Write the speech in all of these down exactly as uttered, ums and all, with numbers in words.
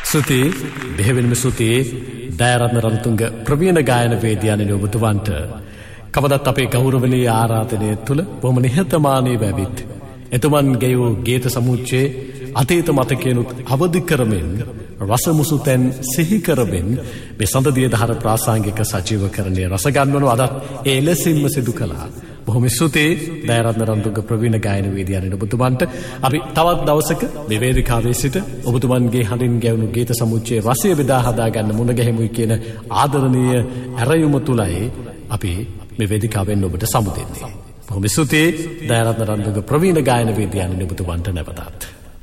සුති බෙහෙවින්ම සුති දයරත්න රණතුංග ප්‍රවීණ ගායන වේදිකාවේ ඔබතුමන්ට කවදත් අපේ ගෞරවනීය ආරාධනය තුළ බොහොම නිහතමානීව ඇවිත් එතුමන් ගෙවූ ගීත සමුච්චයේ අතීත මතකයනුත් අවදි කරමින් රසමුසු තැන් සිහි කරමින් මේ සඳදිය දහර ප්‍රාසංගික සජීවකරණය රස ගන්වනු අදත් ඒ ලෙසින්ම සිදු කළා. බොහොම ස්තුතියි දයරත්න රණතුංග ප්‍රවීණ ගායන වේදිකාවේ ඔබතුමන්ට. අපි තවත් දවසක මේ වේදිකාවේ සිට ඔබතුමන්ගේ හඬින් ගැවුණු ගීත සමුච්චයේ රසය බෙදා හදා ගන්න මුණ ගැහෙමුයි කියන ආදරණීය ඇරයුම තුලයි අපි මේ වේදිකාවෙන් ඔබට සමු දෙන්නේ. බොහොම ස්තුතියි දයරත්න රණතුංග ප්‍රවීණ ගායන වේදිකාවේ ඔබතුමන්ට නැවතත්.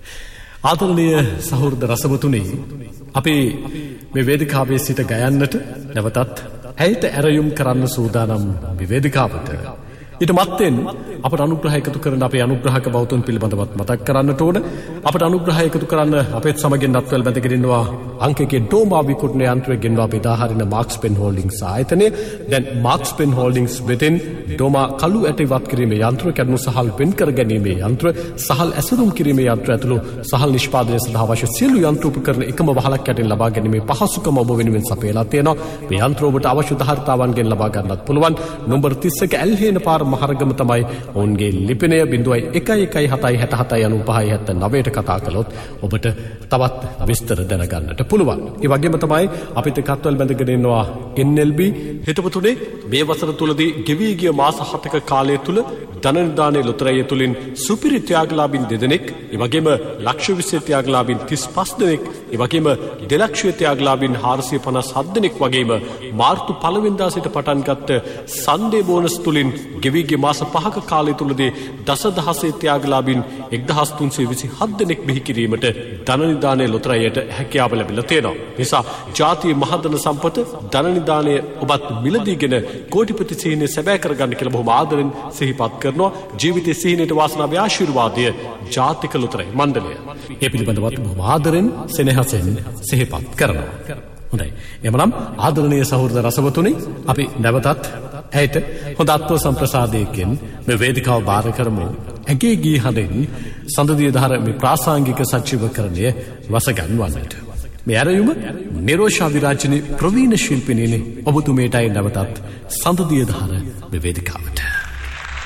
ආදරණීය සහෘද රසවතුනි, අපි මේ වේදිකාවේ සිට ගයන්නට නැවතත් ඇයට ඇරයුම් කරන්න සූදානම් මේ වේදිකාවට. ඊට මත්තෙන් අපට අනුග්‍රහ එකතු කරන අපේ අනුග්‍රහක බෞතුන් පිළිබඳවත් මතක් කරන්නට ඕන. අපට අනුග්‍රහ එකතු කරන්න අපේත් සමගින් අත්වල බැඳගෙන ඉන්නවා අංකකේ ඩෝමා විකුණන යන්ත්‍රය ගෙන්වා අපි දාහරින මාක්ස් පෙන් හෝල්ඩින්ග්ස් ආයතනය. දැන් මාක්ස් පෙන් හෝල්ඩින්ග්ස් වෙතින් ඩෝමා කළු ඇටි වත් කිරීමේ යන්ත්‍ර, කැඩුණු සහල් පෙන් කර ගැනීමේ යන්ත්‍ර, සහල් ඇසුරුම් කිරීමේ යන්ත්‍ර ඇතුළු සහල් නිෂ්පාදනය සඳහා අවශ්‍ය සියලු යන්ත්‍ර උපකරණ එකම වහලක් යටින් ලබා ගැනීමේ පහසුකම ඔබ වෙනුවෙන් සපයලා තියෙනවා. මේ යන්ත්‍ර ඔබට අවශ්‍ය ධාරිතාවන්ගෙන් ලබා ගන්නත් පුළුවන්. නම්බර් තිස් එක ඇල්හේන පාර මහරගම තමයි ඔවුන්ගේ ලිපිනය. බිංදුවයි එකයි එකයි හතයි හැට හතයි අනූපහයි හැත්තෑ නවයට කතා කළොත් ඔබට තවත් විස්තර දැනගන්නට පුළුවන්. ඒ වගේම තමයි අපිට කත්වල බැඳගෙන ඉන්නවා එන් එල් බී. හිතවතුනේ මේ වසර තුලදී ගෙවී ගිය මාස හතක කාලය තුල ධනනිදානේ ලොතරැය තුලින් සුපිරි ත්‍යාගලාභීන් දෙදෙනෙක්, ඒ වගේම ලක්ෂ විස්ස ත්‍යාගලාභීන් තිස් පහ දෙනෙක්, ඒ වගේම දෙලක්ෂ ත්‍යාගලාභීන් හාරසිය පනස් හත් දෙනෙක් වගේම මාර්තු පළවෙනිදා සිට පටන් ගත්ත සන්ඩේ බෝනස් තුලින් ගෙවී ගිය මාස පහක කාලය තුලදී දසදහසේ ත්‍යාගලාභීන් එක්දහස් තුන්සිය විසි හත් දෙනෙක් බිහි කිරීමට ධනනිදානේ ලොතරැයට හැකියාව ලැබිලා තියෙනවා. නිසා ජාතිය මහදන සම්පත ධනනිදානය ඔබත් මිලදීගෙන කෝටිපති සිහිනය සැබෑ කරගන්න කියලා බොහොම ආදරෙන් සිහිපත් කරනවා. ජීවිතයේ සිහිනයට වාසනාවේ ආශිර්වාදය ජාතික ලොතරැයි මණ්ඩලය. ඒ පිළිබඳවත් බොහොම ආදරෙන් සෙනෙහසෙන් සිහිපත් කරනවා. හොඳයි. එමනම් ආදරණීය සහෝදර රසවතුනි, අපි නැවතත් ඇයට හොඳ අත්ව සම්ප්‍රසාදයකින් මේ වේදිකාව බාර කරමු. ඇගේ ගී හඬින් සඳදිය දහර මේ ප්‍රාසංගික සජීවකරණය රස ගන්වන්නට. මේ ඇරයුම නිරෝෂා විරාජිනී ප්‍රවීණ ශිල්පිනියනි ඔබතුමේටයි නැවතත් සඳදිය දහර මේ වේදිකාවට.